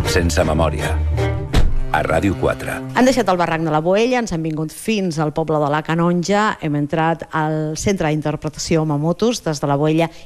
sense memòria. A Ràdio 4. Han deixat el barranc de la Boella, ens han vingut fins al poble de la Canonja, hem entrat al centre d'interpretació Mamutus des de la Boella